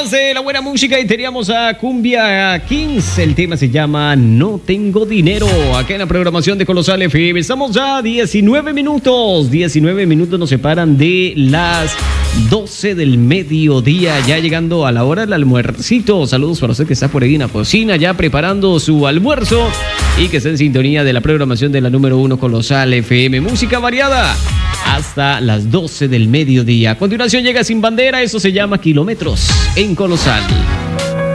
más de la buena música y teníamos a Cumbia Kings. El tema se llama No Tengo Dinero. Acá en la programación de Colosal FM. Estamos ya a 19 minutos. 19 minutos nos separan de las 12 del mediodía. Ya llegando a la hora del almuercito. Saludos para usted que está por ahí en la cocina, ya preparando su almuerzo. Y que está en sintonía de la programación de la número 1 Colosal FM. Música variada hasta las 12 del mediodía. A continuación llega Sin Bandera, eso se llama Kilómetros en Colosal.